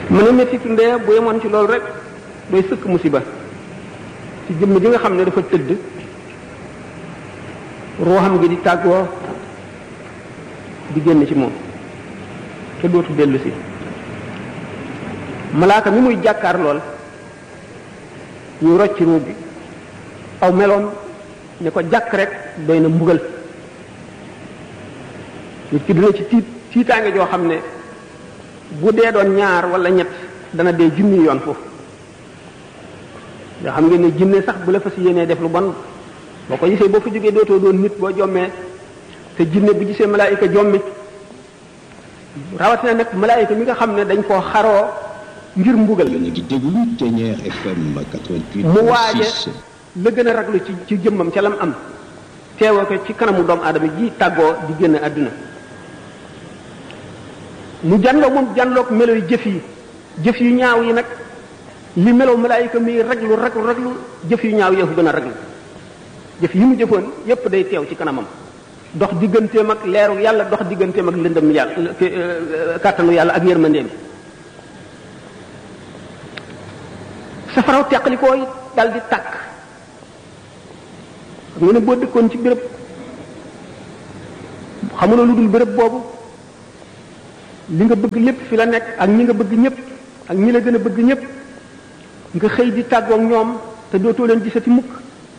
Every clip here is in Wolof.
mu ne mettitu ndee bu yemoon ci loolu rek day sëkk musiba ci jëmm ji nga xam ne dafa tëdd ruuxam gi di tàggoo di génn ci moom te dootu dellu si malaaka mi muy jàkkaar lool ñu rocc ruug gi aw meloon ne ko jàkk rek doy na mbugal nit ki dina ci tiitaange joo xam ne bu dee doon ñaar wala ñett dana dee junni yoon foofu nga xam ngeen ne jinne sax bu la fas yéenee def lu bon boo ko gisee boo fa jógee dootoo doon nit boo jommee te jinne bu gisee malaayika jommi rawatina nag malaayika mi nga xam ne dañ koo xaroo ngir mbugal mu waaje la gën a raglu ci jëmmam ca lam am teewoo ko ci kanamu doomu aadama ji tàggoo di génn àdduna mu janloo moom janloog melo yu jëf yu ñaaw yi nag li melo malaayika mi raglu jëf yu ñaaw yëfu gën a raglu jëf yi mu jëfoon yépp day teew ci kanamam dox digganteem ak leeru yàlla dox digganteem ak lëndëm yàlla kàttanu yàlla ak yërmandeem safaraw teqalikoo yi dal di tàkk xam nga ne boo dëkkoon ci béréb xamuloo lu dul béréb boobu li nga bëgg lépp fi la nekk ak ñi nga bëgg ñëpp ak ñi la gën a bëgg ñëpp nga xëy di tàggoog ñoom te dootoo leen gisati mukk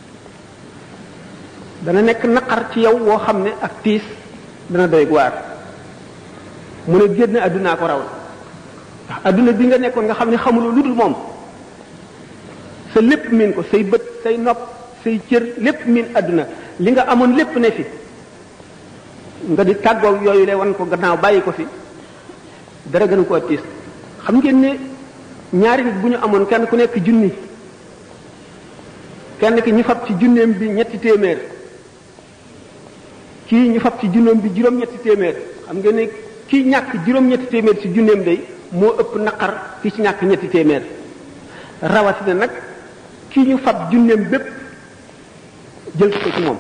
dana nekk naqar ci yow woo xam ne ak tiis dana doy waar mu ne génn àddunaa ko raw ndax àdduna bi nga nekkoon nga xam ne xamuloo lu dul moom sa lépp miin ko say bët say nopp say cër lépp miin àdduna li nga amoon lépp ne fi nga di tàggoog yooyu le wan ko gannaaw bàyyi ko fi dara gënu koo tiis xam ngeen ne ñaari nit bu ñu amoon kenn ku nekk junni kenn ki ñu fab ci junneem bi ñetti téeméer kii ñu fab ci junneem bi juróom-ñetti téeméer xam ngeen ne kii ñàkk juróom-ñetti téeméer ci junneem day moo ëpp naqar kii ci ñàkk ñetti téeméer rawatina nag kii ñu fab junneem bépp jël ko ci moom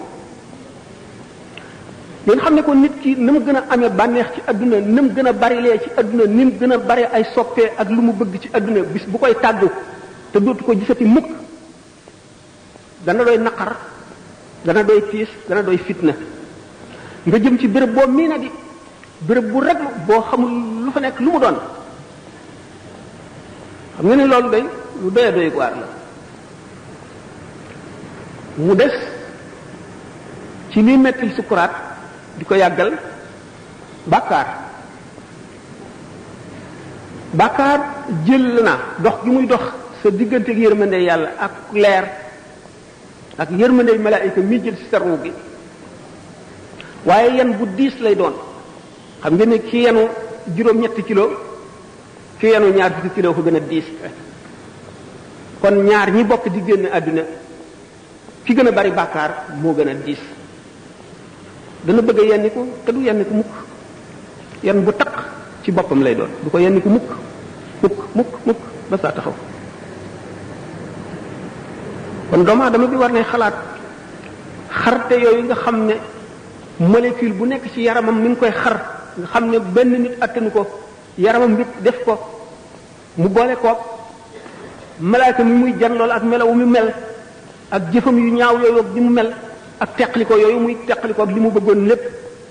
ngeen xam ne ko nit ki na mu gën a amee bànneex ci adduna na mu gën a barilee ci adduna ni mu gën a bare ay soppee ak lu mu bëgg ci adduna bis bu koy tàggu te dootu ko gisati mukk dana doy naqar dana doy tiis dana doy fitna nga jëm ci béréb boo mii na di béréb bu reglu boo xamul lu fa nekk lu mu doon xam nga ne loolu day lu doy doy waar la mu des ci liy mettil sukuraat di ko yàggal bàkkaar jël na dox gi muy dox sa diggante ak yërmande yàlla ak leer ak yërmande malaayika mi jël ci sa ruu gi waaye yan bu diis lay doon xam ngeen ne ki yenu juróom-ñetti kilo ki yenu ñaar fukki kilo ko gën a diis kon ñaar ñi bokk di génn àdduna ki gën a bari bàkkaar moo gën a diis dana bëgg a yenniku te du yenniku mukk yenn bu taq ci boppam lay doon du ko yenniku mukk ba saa taxaw kon doomu aadama bi war ne xalaat xarte yooyu nga xam ne molécule bu nekk ci yaramam mi ngi koy xar nga xam ne benn nit attanu ko yaramam bi def ko mu boole koog malaaka mi muy jan lool ak melawu mu mel ak jëfam yu ñaaw yooyu ak di mu mel ak teqliko yooyu muy teqliko ak li mu bëggoon lépp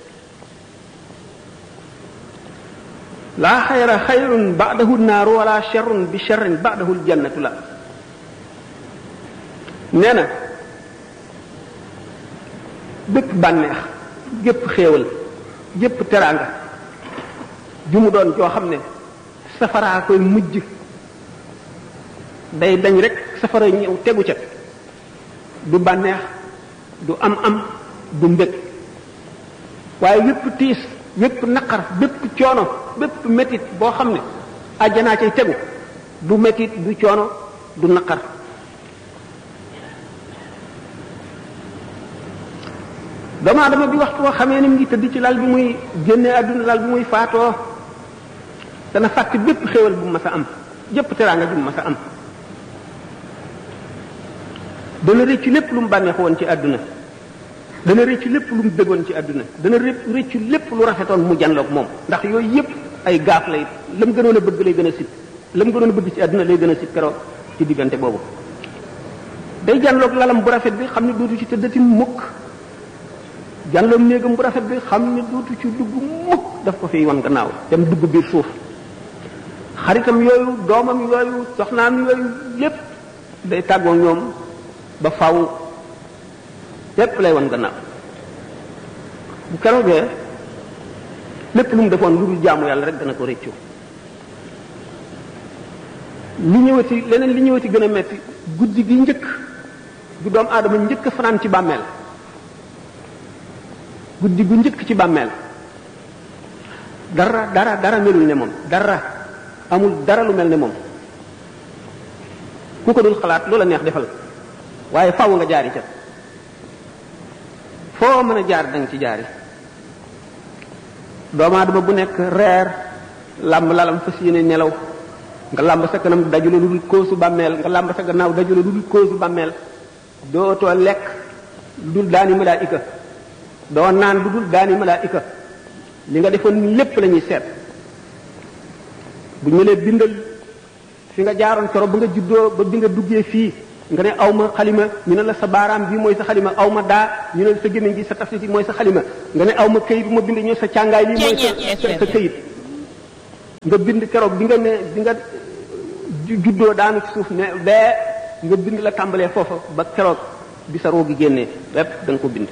laa xayra xayrun ba'dahu naaru wala sharrun bi sharrin ba'dahu aljannatu la nee na bépp bànneex gépp xéewal gépp teraanga ju mu doon joo xam ne safaraa koy mujj day dañ rek safara ñëw tegu ca du bànneex du am du mbég waaye wépp tiis wépp naqar bépp coono bépp métit boo xam ne àjjanaa cay tegu du métit du coono du naqar doomu aadama bi waxtu woo xamee ni mu ngi tëdd ci lal bi muy génne àdduna lal bi muy faatoo dana fàtte bépp xéewal bu mas a am jëpp teraanga ju mas a am dana rëccu lépp lu mu bànneexu woon ci àdduna dana rëccu lépp lu mu bëggoon ci àdduna dana rëccu lépp lu rafetoon mu janloog moom ndax yooyu yépp ay gaaf lay la mu gënoon a bëgg lay gën a sit la mu gënoon bëgg ci àdduna lay gën a si keroog ci diggante boobu day jànloog lalam bu rafet bi xam ne dootu ci tëddati mukk jànloog néegam bu rafet bi xam ne dootu ci dugg mukk daf ko fiy wan gannaaw dem dugg biir suuf xaritam yooyu doomam yooyu soxnaam yooyu lépp day tàggoo ñoom ba faw lépp lay wan gannaaw bu keroogee lépp lu mu defoon lu dul jaamu yàlla rek dana ko réccu li ñëwati leneen li ñëwati gën a metti guddi gi njëkk gu doomu aadama njëkk a fanaan ci bàmmeel guddi gu njëkk ci bàmmeel dara melul ne moom dara amul dara lu mel ne moom ku ko dul xalaat loola neex defal waaye faaw nga jaari ca foo mën a jaar danga ci jaari doomu aadama bu nekk reer làmb lalam fas yéene nelaw nga làmb sa kanam dajule lu dul koosu bàmmeel nga làmb sa gannaaw dajule lu dul koosu bàmmeel dootoo lekk lu dul daani malaayika doo naan lu dul daani malaayika li nga defoon lépp la ñuy seet bu ñu lee bindal fi nga jaaroon kero ba nga juddoo ba bi nga duggee fii nga ne aw ma xalima ñu ne la sa baaraam bi mooy sa xalima aw ma daa ñu ne la sa gémmiñ gi sa tafsiti mooy sa xalima nga ne aw ma këyit bu ma bind ñu sa càngaay lii mooy sa këyit nga bind keroog bi nga ne bi nga juddoo daanu ci suuf ne bee nga bind la tàmbalee foofa ba keroog bi sa roo gi génnee lépp da nga ko bind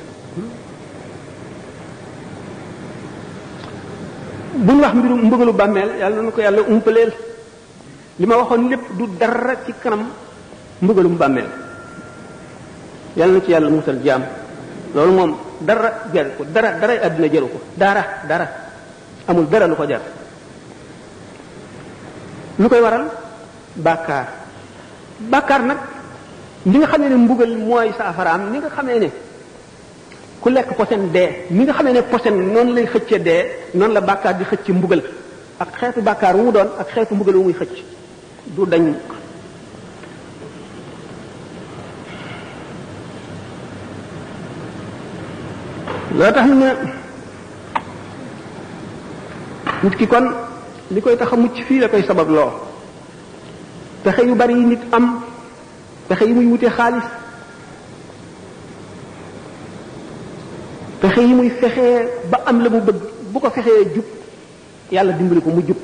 bu ñu wax mbirum mbëgalu bàmmeel yàlla na ko yàlla umpaleel li ma waxoon lépp du dara ci kanam mbëgalum bàmmeel yàlla na ci yàlla musal jaam loolu moom dara jaru ko dara àddina jaru ko dara amul dara lu ko jar lu koy waral bàkkaar nag li nga xamee ne mbugal mooy saafaraam ni nga xamee ne ku lekk posen dee ni nga xamee ne posen noonu lay xëcce dee noonu la bàkkaar di xëcc mbugal ak xeetu bàkkaar wu mu doon ak xeetu mbugal wu muy xëcc du dañ loo tax ne nit ki kon li koy tax a mucc fii la koy sabab loo pexe yu bari yi nit am pexe yi muy wute xaalis pexe yi muy fexee ba am la mu bëgg bu ko fexee jub yàlla dimbali ko mu jub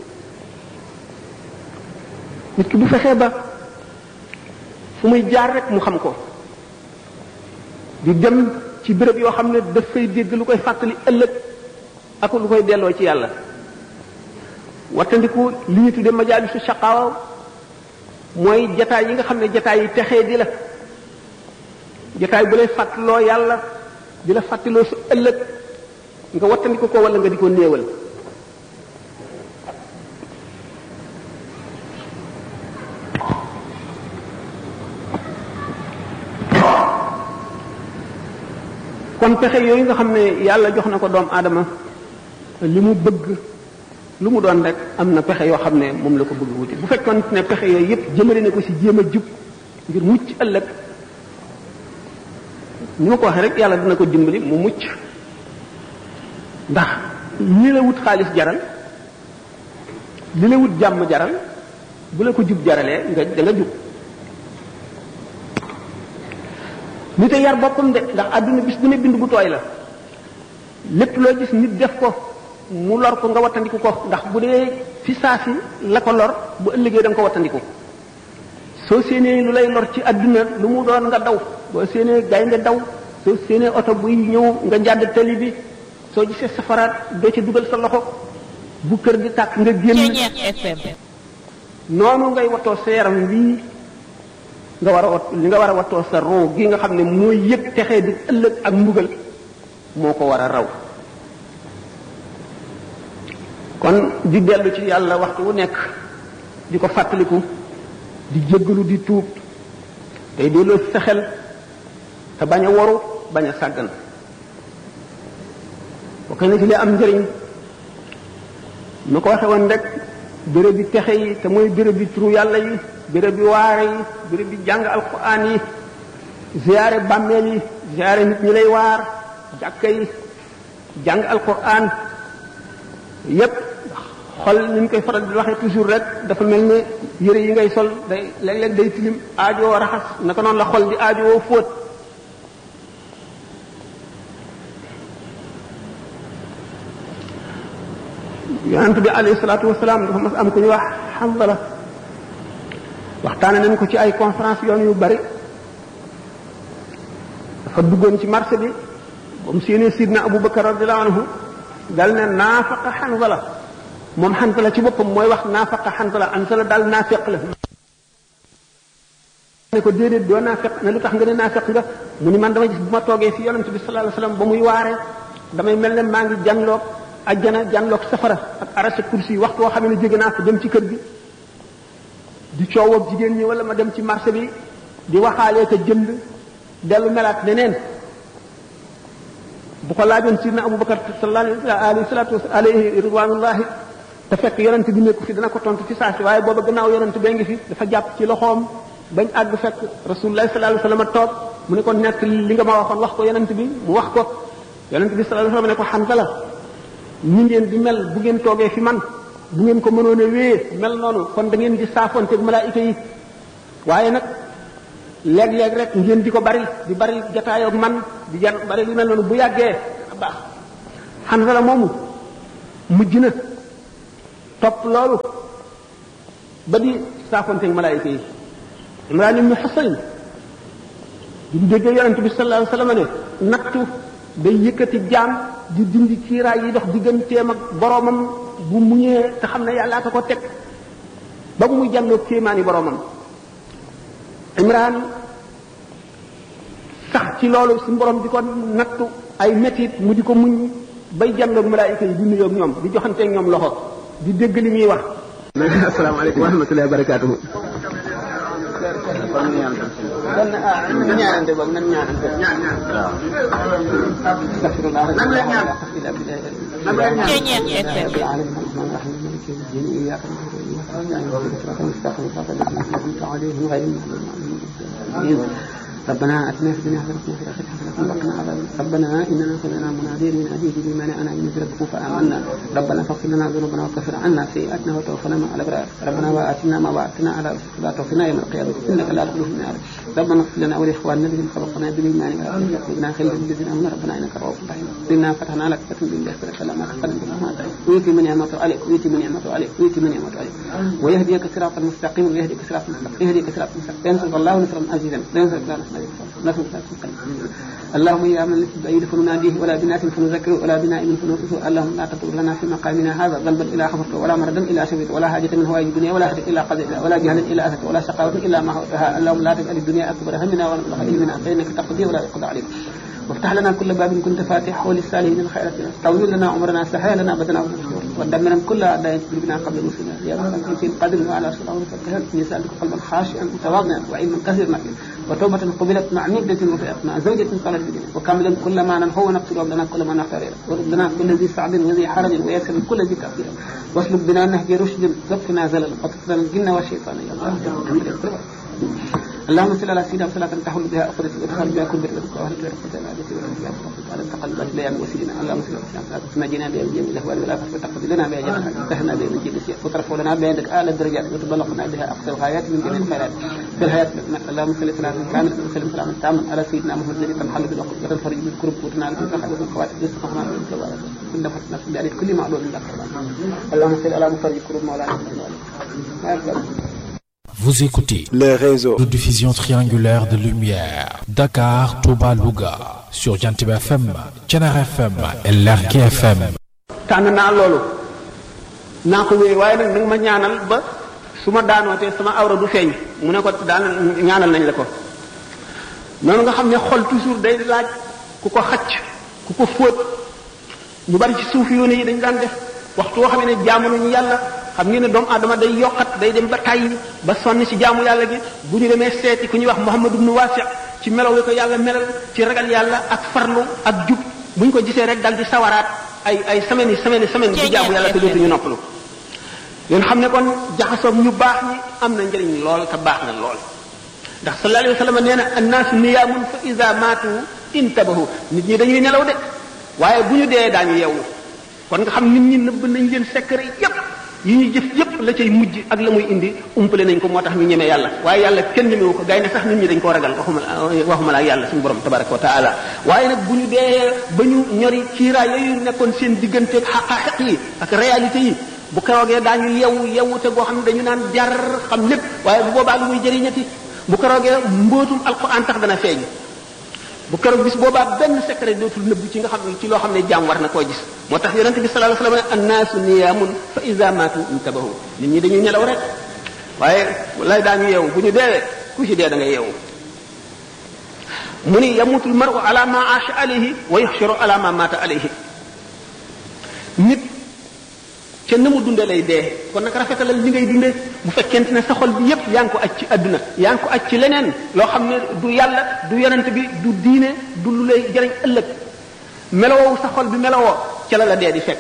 nit ki bu fexee ba fu muy jaar rek mu xam ko di dem ci béréb yoo xam ne daf fay dégg lu koy fàttali ëllëg ak lu koy delloo ci yàlla wattandiku li ñu tudde majaalisu shaqaawa mooy jataay yi nga xam ne jataay yi texee di la jataay bu lay fàttaloo yàlla di la fàttaloo su ëllëg nga wattandiku ko wala nga di ko néewal kon pexe yooyu nga xam ne yàlla jox na ko doomu aadama li mu bëgg lu mu doon rek am na pexe yoo xam ne moom la ko bëgg wuti bu fekkoon ne pexe yooyu yépp jëmale na ko ci jéem a jub ngir mucc ëllëg ni ma ko waxee rek yàlla dina ko dimbali mu mucc ndax li la wut xaalis jaral li la wut jàmm jaral bu la ko jub jaralee nga da nga jub nit a yar boppam de ndax àdduna bis bu ne bind bu tooy la lépp loo gis nit def ko mu lor ko nga wattandiku ko ndax bu dee fi saa si la ko lor bu ëllëgee da nga ko wattandiku soo séenee lu lay lor ci àdduna lu mu doon nga daw boo séenee gaynde daw soo séenee oto buy ñëw nga njàdd tali bi soo gisee safaraat doo ci dugal sa loxo bu kër di tàkk nga génn noonu ngay wattoo sa yaram wii nga war a wat li nga war a wattoo sa roo gi nga xam ne mooy yëg texee di ëllëg ak mbugal moo ko war a raw kon di dellu ci yàlla waxtu wu nekk di ko fàttaliku di jéggalu di tuub tey delloo sa xel te bañ a waru bañ a sàggan bokk na ci li am njëriñ nu ko waxe woon rek béréb bi texe yi te mooy béréb bi turu yàlla yi béréb bi waare yi béréb bi jàng alquran yi ziyaare bàmmeel yi ziyaare nit ñi lay waar jàkka yi jàng alquran yépp xol ni ñu koy faral di waxee toujours rek dafa mel ne yére yi ngay sol day léeg-léeg day tilim aajowoo raxas naka noonu la xol di aajowoo fóot yonent bi alayhi salaatu wasalaam dafa mas am ku ñu wax Hanzala waxtaane nañ ko ci ay conférence yoon yu bari dafa duggoon ci marché bi ba mu séenee sidna Abu Bakar radiyallahu anhu dal ne naafaqa Hanzala moom Hanzala ci boppam mooy wax naafaqa Hanzala Hanzala daal naafeq la ne ko déedéet doo naafeq ne lu tax nga ne naafeq nga mu ni man dama gis bu ma toogee fi yonent bi sallallahu alayhi wasallam ba muy waaree damay mel ne maa ngi janloog ajjana janloog safara ak arasa kursi yi waxtu woo xam ne jóge naa ko dem ci kër gi di coow ak jigéen ñi wala ma dem ci marché bi di waxaalee ko jënd dellu melaat neneen bu ko laajoon sidna Abu Bakar sallallahu alayhi ridwanullahi te fekk yonent bi nekku fi dana ko tontu ci saasi waaye booba gannaaw yonent bee ngi fi dafa jàpp ci loxoom bañ àgg fekk rasulullah sallallahu alayhi wasallam toog mu ne ko nekk li nga ma waxoon wax ko yonent bi mu wax ko yonent bi sallallahu alayhi wasallam ne ko Hanzala ni ngeen di mel bu ngeen toogee fi man bu ngeen ko mënoon a wéyee mel noonu kon da ngeen di saafonteeg malaayika yi waaye nag léeg-léeg rek ngeen di ko bari di bari jataayoo ak man di jan bari lu mel noonu bu yàggee a baax Hanzala moomu mujj na topp loolu ba di saafonteeg malaayika yi Imraan ibn Husayn di déggee yonent bi sallallahu alayhi wasallam ne nattu day yëkkati jaam di dindi kiiraay yi dox digganteem ak boroomam bu muñee te xam ne yàllaa ko teg ba muy jànloog kéemaani boroomam Imraan sax ci loolu su borom di ko nattu ay métit mu di ko muñ bay jànloog malaayika yi di nuyoo ak ñoom di joxanteeg ñoom loxo di dégg li muy wax. asalaamaaleykum wa rahmatullahi wa barakaatuhu. kon ñaanante boog nan ñaanante ربنا آتنا في الدنيا حسنة وفي الآخرة حسنة وقنا عذاب ربنا إننا سمعنا مناديا ينادي بالإيمان أن آمنوا بربكم فآمنا ربنا فاغفر لنا ذنوبنا وكفر عنا سيئاتنا وتوفنا مع الأبرار ربنا وآتنا ما وعدتنا على رسلك لا توفنا يوم القيامة إنك لا تخلف النار ربنا اغفر لنا ولإخواننا الذين سبقونا بالإيمان ولا تجعلنا خيرا للذين آمنوا ربنا إنك رؤوف رحيم إنا فتحنا لك فتحا بالله فلما تقدم بالله ويؤتي من نعمته عليك ويؤتي من نعمته عليك ويؤتي من نعمته عليك ويهديك صراطا مستقيما ويهديك صراطا مستقيما يهديك صراطا مستقيما ينصر الله نصرا عزيزا لا ينصر الله نصرا اللهم يا من ليس بعيد فنناديه ولا بناس فنذكره ولا بنائم فنوقفه اللهم لا تطلب لنا في مقامنا هذا ذنبا الا غفرته ولا مردا الا شفيته ولا حاجه من هوائج الدنيا ولا حاجه الا قضيتها ولا جهلا الا اثرته ولا شقاوه الا ما هوتها اللهم لا تجعل الدنيا اكبر همنا ولا مبلغ علمنا فانك تقضي ولا يقضى عليك وافتح لنا كل باب كنت فاتحه للسالمين الخيرات طول لنا عمرنا سهل لنا بدنا ودمرا كل اعداء بنا قبل المسلمين يا رب في القدر وعلى صراط فتحت نسالك قلبا خاشعا متواضعا وعلما كثيرا وتوبة قبلت مع مدة وفئت مع زوجة قالت بدنا وكاملا كل ما هو نقتل لنا كل ما نختار ورد لنا كل ذي صعب وذي حرج ويسر كل ذي كافر واسلك بنا نهج رشد زقنا زلل وتقتل الجن والشيطان يا الله اللهم صل على سيدنا صلاة تحول بها أقدس وتخرج بها كل بر وأهل بركة العادة والرفيع على تقلبات بيان وسيلنا اللهم صل على سيدنا تسمعنا بها بجميع الأهوال والآفات وتقضي لنا بها جميع تهنا بها من جميع الأشياء وترفع لنا بها عندك أعلى الدرجات وتبلغنا بها أقصى الغايات من جميع الخيرات في الحياة اللهم صل سلاما كاملا وسلم سلاما تاما على سيدنا محمد الذي تنحل بالعقد وتنفرج بالكرب وتنال بالفرح والخواتم رزقنا بالكوارث كل فرحنا في ذلك كل معلوم لك اللهم صل على مفرج الكرب مولانا Vous écoutez les réseaux de diffusion triangulaire de lumière Dakar, Touba, Louga sur Jantib FM, Thiénaba FM et Lergui FM. tànn naa loolu naa ko wéy waaye nag nag ma ñaanal ba su ma daanootee sama awra du feeñ mu ne ko daan ñaanal nañ la ko noonu nga xam ne xol toujours day laaj ku ko xacc ku ko fóot ñu bari ci suuf yoone yi dañ daan def waxtu woo xam ne jaamu nañu yàlla xam ngeen ne doomu aadama day yokkat day dem ba tàyyi ba sonn ci jaamu yàlla gi bu ñu demee seeti ku ñuy wax Muhammad ibn Wasi' ci melaw wi ko yàlla melal ci ragal yàlla ak farlu ak jub bu ñu ko gisee rek dal di sawaraat ay semaines di jaamu yàlla te dootuñu noppalu yéen xam ne kon jaxasoog ñu baax ñi am na njëriñ lool te baax na lool ndax sallallahu alayhi wa sallam nee na annaasu niyaamun fa iza maatu intabahu nit ñi dañuy nelaw de waaye bu ñu dee daañu yeewu kon nga xam nit ñi nëbb nañ leen secret yépp yi ñuy jëf yépp la cay mujj ak la muy indi umpale nañ ko moo tax ñu ñeme yàlla waaye yàlla kenn ñemewu ko gay ne sax nit ñi dañ koo ragal waxuma la yàlla suñu borom tabaraka wa taala waaye nag bu ñu dee ba ñu ñori kiiraay yooyu nekkoon seen diggante xaqaaxiq yi ak réalité yi bu keroogee daañu yewu te goo xam ne dañu naan jar xam lépp waaye bu boobaa lu muy jëriñati bu keroogee mbóotum alquran tax dana feeñ bu keroog bis boobaa benn secret dootul nëbbu ci nga xam ne ci loo xam ne jaam war na koo gis moo tax yonente bi sallallahu alayhi wasallam annaasu niyaamun fa iza maatu intabahu nit ñi dañuy nelaw rek waaye lay daañu yeewu bu ñu deewee ku ci dee da ngay yeewu mu ni yamutul mar'u ala ma aasha alayhi wa yuhsharu ala ma maata alayhi nit ca na mu dunde lay dee kon nag rafetalal li ngay dunde bu fekkente ne sa xol bi yépp yaa ngi ko aj ci àdduna yaa ngi ko aj ci leneen loo xam ne du yàlla du yonent bi du diine du lu lay jëriñ ëllëg melowoo sa xol bi melowoo ca la dee di fekk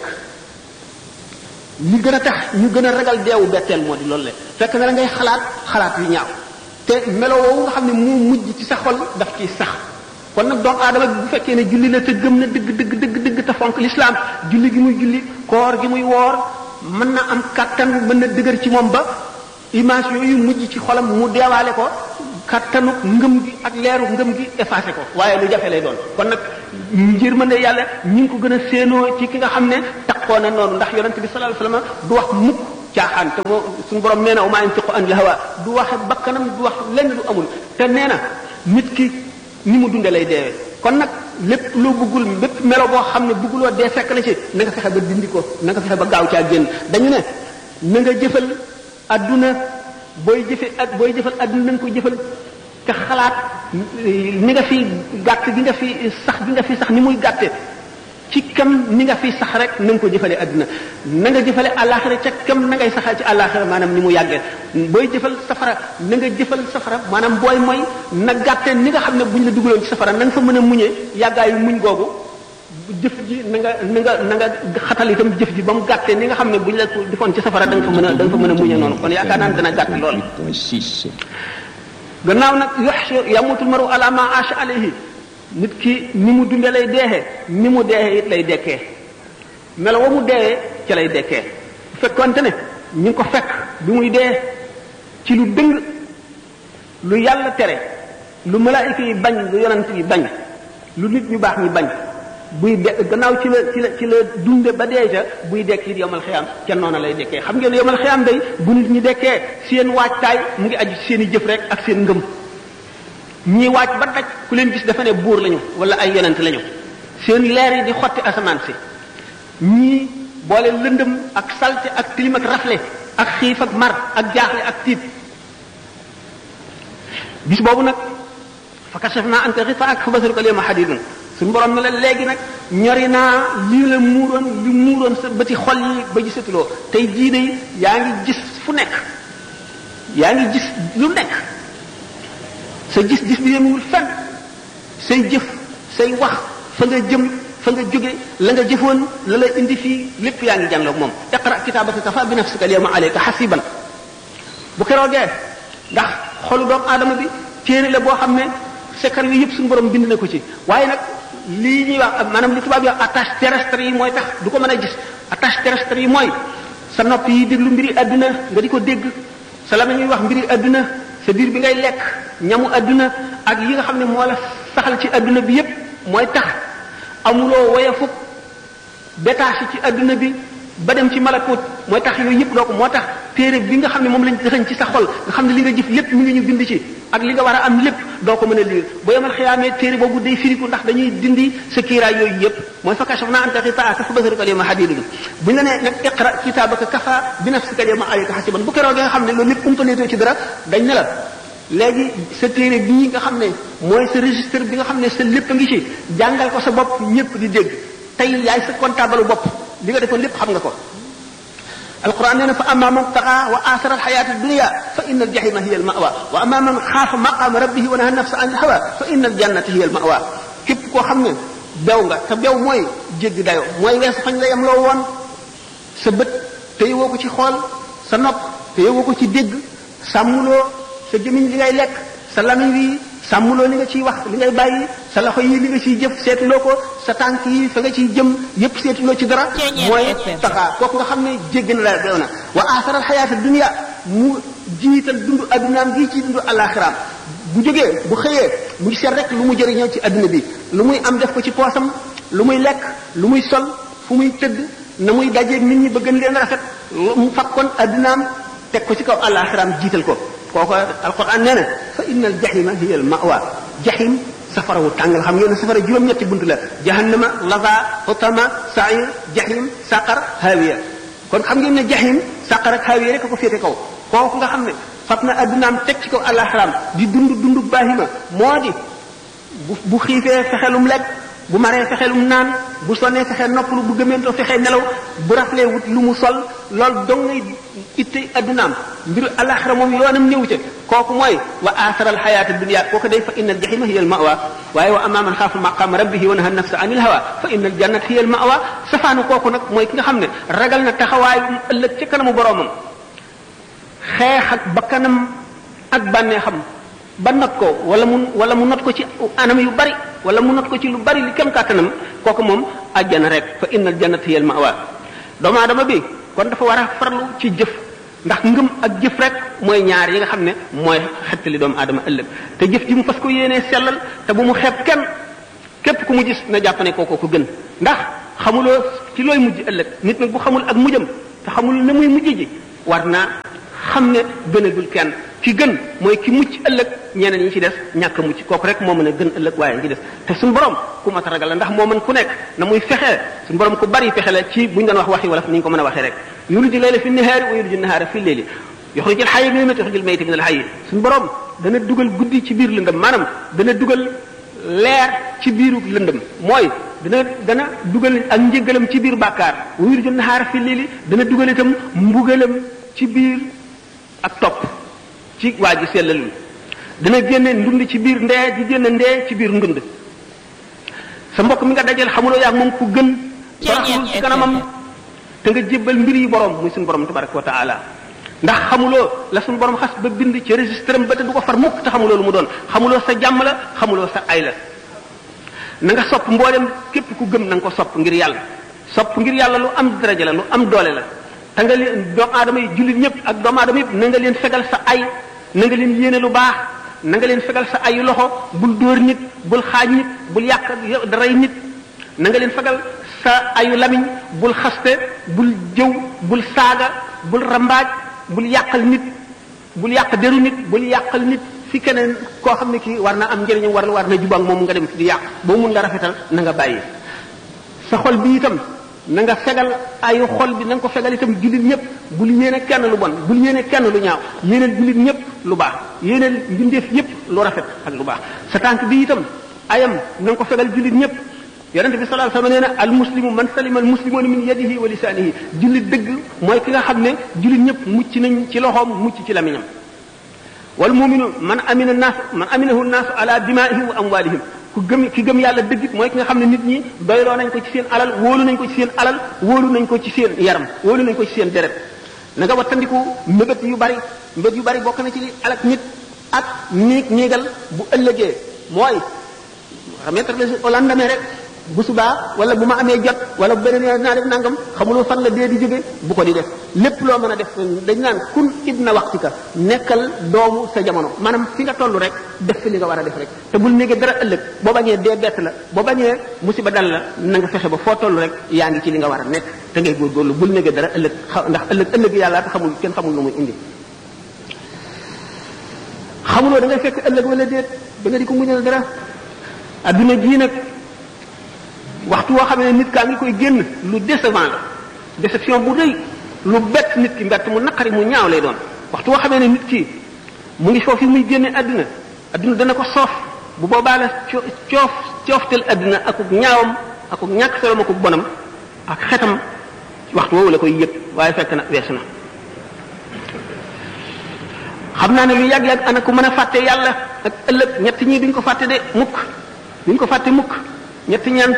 li gën a tax ñu gën a ragal deewu betteel moo di loolu le fekk na la ngay xalaat yu ñaaw te melowoo nga xam ne moo mujj ci sa xol daf ciy sax kon nag doomu aadama bi bu fekkee ne julli la te gëm na dëgg te fonk l'islam julli gi muy julli koor gi muy woor mën na am kattan mën na dëgër ci moom ba image yooyu mujj ci xolam mu deewaale ko kattanu ngëm gi ak leeru ngëm gi effacé ko waaye lu jafe lay doon kon nag njër mën ne yàlla ñi ngi ko gën a séenoo ci ki nga xam ne taxoo na noonu ndax yonente bi sallallahu alayhi wasallam du wax mukk caaxaan te moo suñu borom nee na wa maa yantiqu anil hawa du waxe bakkanam du wax lenn du amul te nee na nit ki ni mu dunde lay deewee kon nag lépp loo bëggul lépp melo boo xam ne bëgguloo dee fekk la ci na nga fexe ba dindi ko na nga fexe ba gaaw caa génn dañu ne na nga jëfal adduna booy jëfal adduna na nga ko jëfal te xalaat ni nga fi gàtt gi nga fi sax ni muy gàtte ci kam ni nga fi sax rek na nga ko jëfale adduna na nga jëfale àllaaxira ca kam na ngay saxal ci àllaaxira maanaam ni mu yàggee booy jëfal safara na nga jëfal safara maanaam booy mooy na gàtte ni nga xam ne buñ la dugaloon ci safara na nga fa mën a muñee yàggaayu muñ googu jëf ji na nga xatal itam jëf ji ba mu gàttee ni nga xam ne buñ la defoon ci safara da nga fa mën a muñee noonu kon yaakaar naa ne dana gàtt lool gannaaw nag yamutul maru ala ma aasha alayhi nit ki ni mu dunde lay deexee ni mu deexee it lay dekkee melo wa mu deexee ca lay dekkee bu fekkonte ne ñu ngi ko fekk bi muy dee ci lu dëng lu yàlla tere lu malaayika yi bañ lu yonent yi bañ lu nit ñu baax ñi bañ buy gannaaw ci la dunde ba dee ca buy dekk it yomal xiyaam ca noona lay dekkee xam ngeen yomal xiyaam day bu nit ñi dekkee seen waajtaay mu ngi aju ci seen i jëf rek ak seen ngëm ñii waaj ba daj ku leen gis dafa ne buur lañu wala ay yonent lañu seen leer yi di xotti asamaan si ñii boole lëndëm ak salte ak tilim ak rafle ak xiif ak mar ak jaaxle ak tiit bis boobu nag fa kashafna anka ghitaa'aka fa basaruka al-yawma hadiidun suñu borom ne la léegi nag ñori naa lii la muuroon sa bëti xol yi ba gisatuloo tey jii de yaa ngi gis fu nekk yaa ngi gis lu nekk sa gis-gis bi yemul fenn say jëf say wax fa nga jëm fa nga jóge la nga jëfoon la la indi fii lépp yaa ngi jànloog moom iqra kitaabaka kafaa bi nafsika al-yawma alayka hasiban bu keroogee ndax xolu doomu aadama bi téere la boo xam ne secret yi yëpp suñu borom bind na ko ci waaye nag lii ñuy wax maanaam li tubaab yi wax attache terrestre yi mooy tax du ko mën a gis attache terrestre yi mooy sa nopp yi déglu mbiri adduna nga di ko dégg sa la ñuy wax mbiri adduna sa biir bi ngay lekk ñamu adduna ak yi nga xam ne moo la saxal ci adduna bi yépp mooy tax amuloo woyafuk détaché ci adduna bi ba dem ci malakut mooy tax yooyu yëpp doo ko moo tax téere bi nga xam ne moom lañ dëxañ ci sa xol nga xam ne li nga jëf lépp mi ngi ñu bind ci ak li nga war a am lépp doo ko mën a liir ba yemal xiyaamee téere boobu day firiku ndax dañuy dindi sa kiiraay yooyu yëpp mooy fa kashafna anka ghitaa'aka fa basaruka al-yawma hadiidun buñ la nee nag iqra kitaabaka kafaa bi nafsika al-yawma alayka hasiiban bu keroog nga xam ne loolu lépp umpaneetoo ci dara dañ ne la léegi sa téere bii nga xam ne mooy sa registre bi nga xam ne sa lépp a ngi ci jàngal ko sa bopp ñëpp di dégg tey yaay sa comptable bopp li nga defoon lépp xam nga ko alquran nee na fa amma man taxa wa athara alxayata addunia fa inna aljahima hiya almawa wa amma man xaafa maqama rabbihi wa naha nafsa an alhawa fa inna aljannata hiya almawa képp koo xam ne bew nga te bew mooy jéggi dayo mooy weesu fañ la yem loo woon sa bët téyewoo ko ci xool sa nopp téyewoo ko ci dégg sàmmuloo sa gémmiñ li ngay lekk sa lamiñ wi sàmmuloo li nga ciy wax li ngay bàyyi sa loxo yi li nga ciy jëf seetuloo ko sa tànk yi fa nga ciy jëm yépp seetuloo ci dara mooy taxaa kooku nga xam ne jéggi na la dew na wa asaral xayaata dunya mu jiital dundu addunaam gi ci dundu alaxiraam bu jógee bu xëyee mu ngi seet rek lu mu jëriñoo ci adduna bi lu muy am def ko ci poosam lu muy lekk lu muy sol fu muy tëdd na muy dajeeg nit ñi ba gën leen rafet mu fakkoon addunaam teg ko ci kaw alaxiraam jiital ko kooku alquran nee na fa inna al jahima hiya al mawa jahim safara wu tàng la xam ngeen ne safara juróom-ñetti bunt la jahannama laza hutama sa'ir jahim saqar hawiya kon xam ngeen ne jahim saqar ak hawiya rek ko féete kaw kooku nga xam ne fab na addunaam teg ci kaw alaxiraam di dund baahima moo di bu xiifee fexelum lekk bu maree fexelum naan bu sonnee fexe noppalu bu gëmeentoo fexe nelaw bu raflee wut lu mu sol loolu dong ngay itte addunaam mbiru alaxira moom yoonam néew ca kooku mooy wa asaral xayaata dunya kooku day fa inna al jahima hiya al mawa waaye wa amma man xaafa maqama rabbihi wa naha nafsa anil hawa fa inna al jannata hiya al mawa safaanu kooku nag mooy ki nga xam ne ragal na taxawaay ëllëg ci kanamu boroomam xeex ak bakkanam ak bànneexam ba not ko wala mu not ko ci anam yu bari wala mu not ko ci lu bari li kem kàttanam kooku moom àjjana rek fa innal jannata hiya al ma'wa doomu aadama bi kon dafa war a farlu ci jëf ndax ngëm ak jëf rek mooy ñaar yi nga xam ne mooy xettali doomu aadama ëllëg te jëf ji mu fas ko yéenee sellal te bu mu xeeb kenn képp ku mu gis na jàpp ne kooku ko gën ndax xamuloo ci looy mujj ëllëg nit nag bu xamul ak mujjam te xamul ne muy mujj ji war naa xam ne gënagul kenn ki gën mooy ki mucc ëllëg ñeneen ñi ci des ñàkk mucc kooku rek moo mën a gën ëllëg waaye ñi ci des te suñu borom ku mat a ragal la ndax moo mën ku nekk na muy fexee suñu borom ku bari fexe la ci buñu doon wax waxi wala ni ñu ko mën a waxee rek yuliju layla fi nahaari wa yuliju nahaara fi layli yuxrijul hayya min al-mayyiti yuxrijul mayyita min al-hayyi suñu borom dana dugal guddi ci biir lëndëm maanaam dana dugal leer ci biiru lëndëm mooy dana dugal ak njëgalam ci biir bàkkaar wa yuliju nahaara fi layli dana dugal itam mbugalam ci biir ak topp ci waa ji sellalul dana génne ndund ci biir ndee di génne ndee ci biir ndund sa mbokk mi nga dajal xamuloo yaa moom ku gën baraxlul ci kanamam te nga jébbal mbir yi borom muy suñu borom tabaraka wa taala ndax xamuloo la suñu borom xas ba bind ci registre ba te du ko far mukk te xamuloo lu mu doon xamuloo sa jàmm la xamuloo sa ay la na nga sopp mboolem képp ku gëm na nga ko sopp ngir yàlla sopp ngir yàlla lu am daraja la lu am doole la te nga leen doomu aadama yi jullit ñëpp ak doomu aadama yëpp na nga leen fegal sa ay na nga leen yéene lu baax na nga leen fegal sa ayu loxo bul dóor nit bul xaaj nit bul yàq rey nit na nga leen fegal sa ayu lamiñ bul xaste bul jëw bul saaga bul rambaaj bul yàqal nit bul yàq deru nit bul yàqal nit fi keneen koo xam ne kii war na am njëriñam war na jubak moom nga dem di yàq boo mun la rafetal na nga bàyyi sa xol bi itam na nga fegal ayu xol bi na nga ko fegal itam jullit ñëpp bul yéene kenn lu bon bul yéene kenn lu ñaaw yéeneel jullit ñëpp lu baax yéeneel mbindeef yëpp lu rafet ak lu baax sa tànk bi itam ayam na nga ko fegal jullit ñëpp yonente bi sallallahu alayhi wasallam nee na al muslimu man salima al muslimuna min yadihi wa lisanihi jullit dëgg mooy ki nga xam ne jullit ñëpp mucc nañ ci loxoom mucc ci lamiñam wal muminu man aminahu naasu ala dimaihim wa amwalihim ki gëm yàlla dëggit mooy ki nga xam ne nit ñi doyloo nañ ko ci seen alal wóolu nañ ko ci seen alal wóolu nañ ko ci seen yaram wóolu nañ ko ci seen deret na nga wattandiku mbébét yu bari bokk na ci li alak nit ak néegal bu ëllëgee mooy remettre au lendemain rek bu subaa wala bu ma amee jot wala bu beneen yoon dinaa def nangam xamuloo fan la dee di jóge bu ko di def lépp loo mën a def dañ naan kun ibna waxtika nekkal doomu sa jamono maanaam fi nga toll rek def fi li nga war a def rek te bul néegee dara ëllëg boo bañee dee bett la boo bañee musiba dal la na nga fexe ba foo toll rek yaa ngi ci li nga war a nekk te ngay góorgóorlu bul néegee dara ëllëg ndax ëllëg yàlla te xamul kenn xamul nu muy indi xamuloo da ngay fekk ëllëg wala déet da nga di ko muñal dara adduna jii nag waxtu woo xam ne nit kaa ngi koy génn lu décevant la déception bu rëy lu bett nit ki mbett mu naqari mu ñaaw lay doon waxtu woo xamee ne nit ki mu ngi foofu muy génne adduna dana ko soof bu boobaa la cooftel adduna akuk ñaawam akuk ñàkk solom akuk bonam ak xetam waxtu woowu la koy yëg waaye fekk na weesu na xam naa ne lu yàgg-yàgg ana ku mën a fàtte yàlla ak ëllëg ñett ñii duñ ko fàtte de mukk duñ ko fàtte mukk ñett ñaan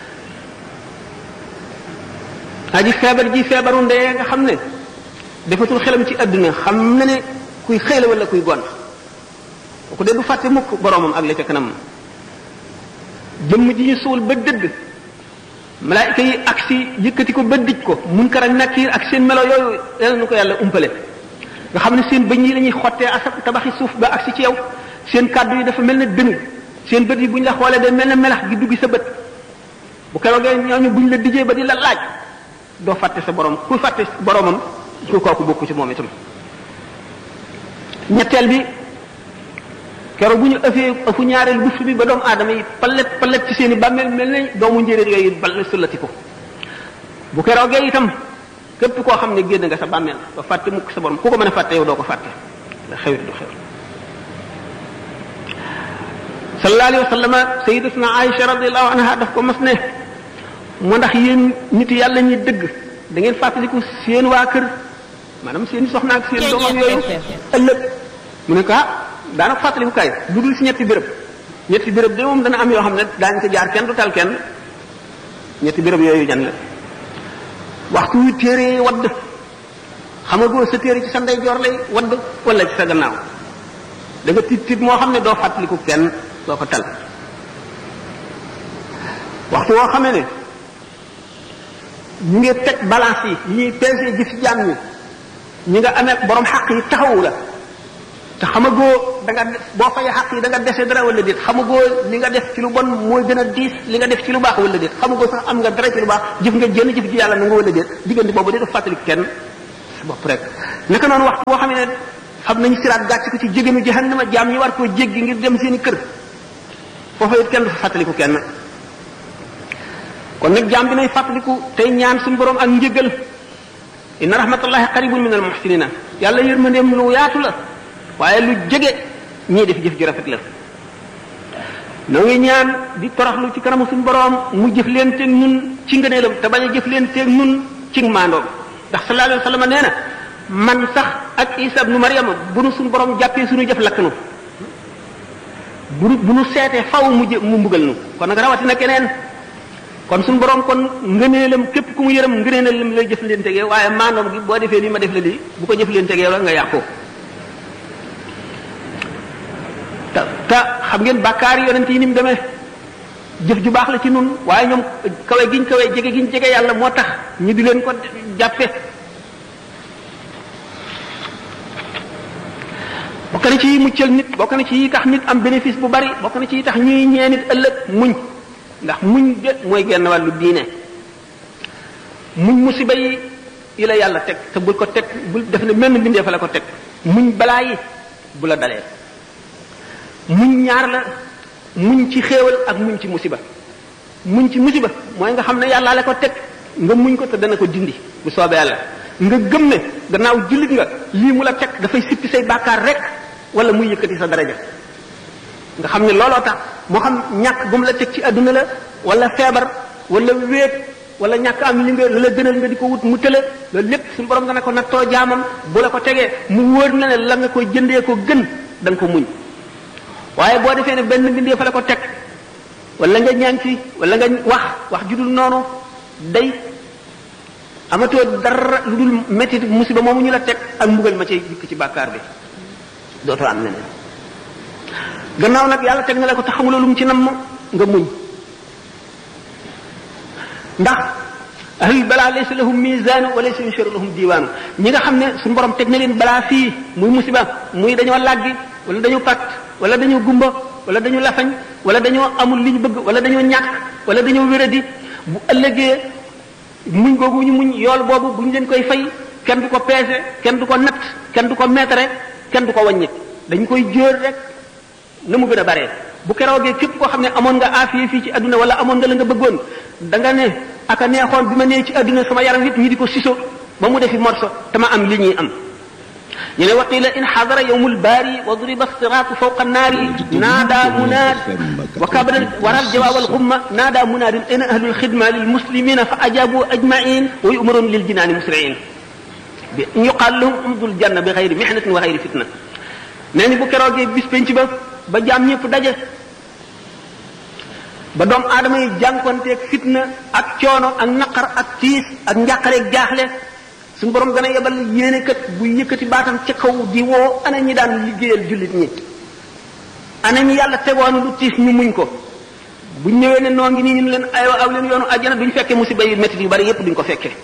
aji feebar ji feebaru ndee nga xam ne defatul xelam ci àdduna xam na ne kuy xëy la wala kuy gont ku de du fàtte mukk boromam ak la ca kanam jëmm ji ñu suul ba dëgg malaayika yi agsi yëkkati ko ba dij ko Munkar ak Nakiir ak seen melo yooyu yal na ko yàlla umpale nga xam ne seen bëñ yi la ñuy xottee asab tabaxi suuf ba agsi ci yow seen kàddu yi dafa mel ne dëng seen bët yi bu ñu la xoolee day mel ne melax gi dugg sa bët bu keroogee ñooñu bu ñu la dijee ba di la laaj doo fàtte sa borom ku fàtte boromam ku kooku bokku ci moom itam ñetteel bi keroog bu ñu ëfu ñaareel buft bi ba doomu aadama yi palet ci seen i bàmmeel mel ne doomu njéeréer yooyu bal sullati ko bu keroogee itam képp koo xam ne génn nga sa bàmmeel doo fàtte mukk sa borom ku ko mën a fàtte yow doo ko fàtte da xewit du xew sallallahu alayhi wa sallam sayyidatuna Aïcha radiyallahu anha daf ko mas ne mu ndax yéen nit yàlla ñi dëgg da ngeen fàttaliku seen waa kër maanaam seen soxna ak seen doomam yooyu ëllëg mu ne ko daanaka fàttaliku kay lu dul si ñetti béréb de moom dana am yoo xam ne daañu ko jaar kenn du tal kenn ñetti béréb yooyu jan la waxtu wi téere wadd xamagoo sa téere ci sa ndeyjoor lay wadd wala ci sa gannaaw da nga tiit moo xam ne doo fàttaliku kenn doo ko tal waxtu woo xamee ne ñu ngi teg balance yi ñuy peser jëf ci jaam ñi nga amee borom xaq yi taxawu la te xamagoo da nga boo fayee xaq yi da nga dese dara wala déet xamagoo li nga def ci lu bon mooy gën a diis li nga def ci lu baax wala déet xamagoo sax am nga dara ci lu baax jëf nga jënd jëf ci yàlla na nga wala déet diggante boobu de def fàttali kenn sa bopp rek naka noonu waxtu boo xam ne xam nañu siraat gàcc ko ci jégenu jahannama jaam ñi war koo jéggi ngir dem seen i kër foofa it kenn du fa fàttaliku kenn kon nag jaam bi nay fàttaliku tey ñaan suñu borom ak njëgal inna rahmatullahi qaribun min al muhsinina yàlla yërmandeem lu yaatu la waaye lu jege ñii def jëf ju rafet la noo ngi ñaan di toroxlu ci kanamu suñu borom mu jëf leen teeg ñun ci ngëneelam te bañ a jëf leen teeg ñun ci maandoom ndax sallallahu alayhi wa sallam nee na man sax ak Isa ibnu Maryam bu nu suñu borom jàppee suñu jëf lakk nu bu nu seetee faw mu mbugal nu kon nag rawatina keneen kon suñu borom kon ngëneelam képp ku mu yërëm ngëneelam lay jëf leen tegee waaye maandoom gi boo defee nii ma def la lii bu ko jëf leen tegee la nga yàqu te xam ngeen bàkkaar yonent yi ni mu demee jëf ju baax la ci nun waaye ñoom kawe giñ kawe jege giñ jege yàlla moo tax ñu di leen ko jàppe bokk na ci yi muccal nit bokk na ci yi tax nit am bénéfice bu bari bokk na ci yi tax ñuy ñee nit ëllëg muñ ndax muñ de mooy genn wàllu diine muñ musiba yi la yàlla teg te bul ko teg bul def ne menn bindee fa la ko teg muñ balaa yi bu la dalee muñ ñaar la muñ ci xéewal ak muñ ci musiba muñ ci musiba mooy nga xam ne yàllaa la ko teg nga muñ ko te dana ko dindi bu soobee yàlla nga gëm ne gannaaw jullit nga lii mu la teg dafay sippi say bàkkaar rek wala muy yëkkati sa daraja nga xam ne looloo tax moo xam ñàkk bu mu la teg ci adduna la wala feebar wala wéet wala ñàkk am li nga la gënal nga di ko wut mu tëla loolu lépp suñu borom nga ne ko nattoo jaamam bu la ko tegee mu wóor na ne la nga ko jëndee ko gën da nga ko muñ waaye boo defee ne benn bindee fa la ko teg wala nga ñaan ci wala nga wax judul noonu day amatoo dara lu dul métti musiba moomu ñu la teg ak mbugal ma cay dikk ci bàkkaar bi dootoo am leneen gannaaw nag yàlla teg na la ko te xamuloo lu mu ci namm nga muñ ndax ahlul balaa laysa lahum mizaanu wa laysa yunshar lahum diiwaanu ñi nga xam ne suñu borom teg na leen balaa fii muy musiba muy dañoo làggi wala dañoo pàtt wala dañoo gumba wala dañoo lafañ wala dañoo amul li ñu bëgg wala dañoo ñàkk wala dañoo wéradi bu ëllëgee muñ googu ñu muñ yool boobu bu ñu leen koy fay kenn du ko peese kenn du ko natt kenn du ko meetare kenn du ko wàññi dañ koy jóor rek na mu gën a baree bu keroogee képp koo xam ne amoon nga aafiya fii ci adduna wala amoon nga la nga bëggoon da nga ne aka neexoon bi ma nee ci adduna sama yaram yëpp ñi di ko siso ba mu defi morso te ma am li ñuy am ñu ne waqila in xadara yawmul baari wa duriba siraatu fawqa annaari naada munaad wa kabada waral jawaabal xumma naada munaadin ayna ahlul xidma lil muslimina fa ajabu ajmain wa yumaroon lil jinaani musriin bi yuqaal lahum umdul janna bi xayri mihnatin wa xayri fitna nee ni bu keroogee bis penc ba jaam ñëpp daje ba doom aadama yi jànkonteeg fitna ak coono ak naqar ak tiis ak njàqareeg jaaxle suñu borom dana yebal yéene kat buy yëkkati baatam ca kaw di woo ana ñi daan liggéeyal jullit ñi ana ñi yàlla tegoon lu tiis ñu muñ ko buñ ñëwee ne noo ngi nii ñu leen aywa aw leen yoonu àjjana duñ fekkee musiba yi métti yu bari yépp duñ ko fekkee.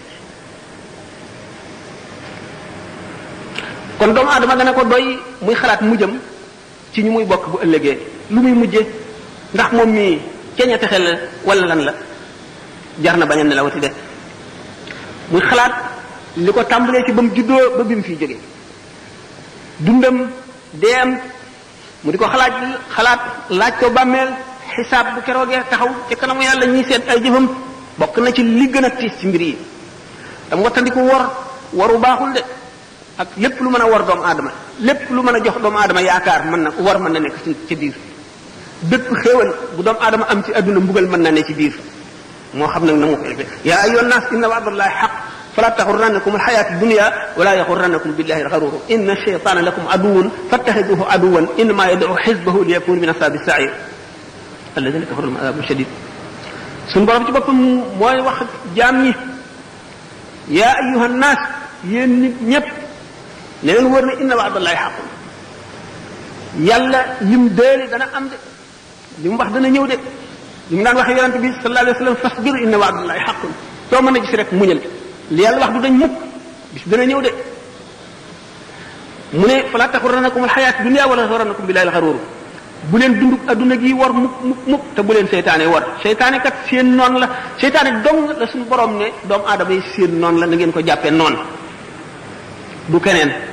kon doomu aadama dana ko doy muy xalaat mujjam ci ñu muy bokk bu ëllëgee lu muy mujje ndax moom mii ceeña texe la wala lan la jar na bañ a nelawati de muy xalaat li ko tàmbalee ci ba mu juddoo ba bi mu fiy jóge dundam deem mu di ko xalaat laaj ko bàmmeel xisaab bu keroogee taxaw ci kanamu yàlla ñuy seet ay jëfam bokk na ci li gën a tiis ci mbir yi dam wattandiku waru baaxul de ak lépp lu mën a war doomu aadama lépp lu mën a jox doomu aadama yaakaar mën na war mën na nekk ci biir bépp xéewal bu doomu aadama am ci adduna mbugal mën na ne ci biir moo xam nag na mu koy defee yaa ayyuhan naas inna wa'dallahi haqq fala taxurrannakum alxayaatu dunya wala yaxurrannakum billahi alxaruur inna shaytaana lakum aduwwun fattaxiduhu aduwwan innama yad'u xisbahu liyakunu min ashaabi sa'iir alladina kafaru lahum adaabun shadiid suñu borom ci boppam mooy wax jaam ñi yaa ayyuhan naas yéen nit ñépp ne leen wër ne inna wa'dallahi haqqun yàlla lim déeli dana am de li mu wax dana ñëw de li mu daan waxee yonente bi sallallahu alayhi wa sallam fasbir inna wa'dallahi haqqun soo mën a gis rek muñal li yàlla wax du dañ mukk bis dana ñëw de mu ne fala taxurrannakum alxayaatu dunya wala taxurrannakum billahi alxaruur bu leen dund adduna gi war mukk te bu leen seytaane war seytaane kat seen noon la seytaane dong la suñu borom ne doomu aadama yi seen noon la na ngeen ko jàppee noon du keneen